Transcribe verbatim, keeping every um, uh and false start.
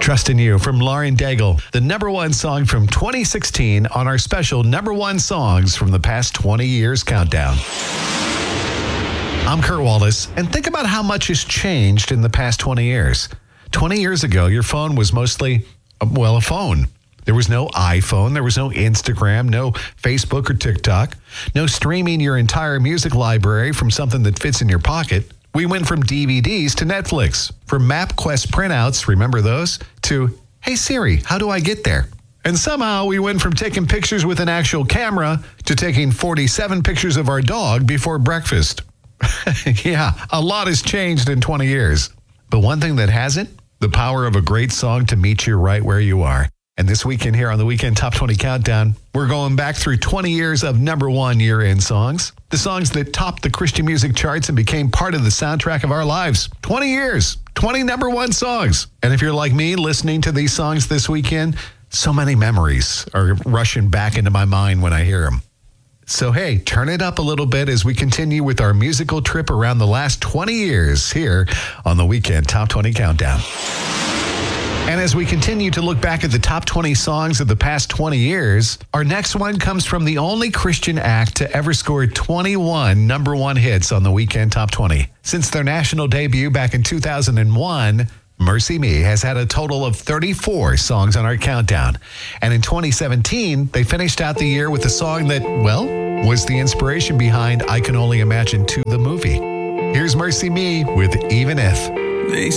Trust in You from Lauren Daigle, the number one song from twenty sixteen on our special number one songs from the past twenty years countdown. I'm Kurt Wallace, and think about how much has changed in the past twenty years. twenty years ago, your phone was mostly, well, a phone. There was no iPhone, there was no Instagram, no Facebook or TikTok, no streaming your entire music library from something that fits in your pocket. We went from D V Ds to Netflix, from MapQuest printouts, remember those, to, hey Siri, how do I get there? And somehow we went from taking pictures with an actual camera to taking forty-seven pictures of our dog before breakfast. Yeah, a lot has changed in twenty years. But one thing that hasn't, the power of a great song to meet you right where you are. And this weekend here on the Weekend Top twenty Countdown, we're going back through twenty years of number one year-end songs. The songs that topped the Christian music charts and became part of the soundtrack of our lives. twenty years, twenty number one songs. And if you're like me listening to these songs this weekend, so many memories are rushing back into my mind when I hear them. So hey, turn it up a little bit as we continue with our musical trip around the last twenty years here on the Weekend Top twenty Countdown. And as we continue to look back at the top twenty songs of the past twenty years, our next one comes from the only Christian act to ever score twenty-one number one hits on the Weekend Top twenty. Since their national debut back in two thousand one, Mercy Me has had a total of thirty-four songs on our countdown. And in twenty seventeen, they finished out the year with a song that, well, was the inspiration behind I Can Only Imagine two, the movie. Here's Mercy Me with Even If. They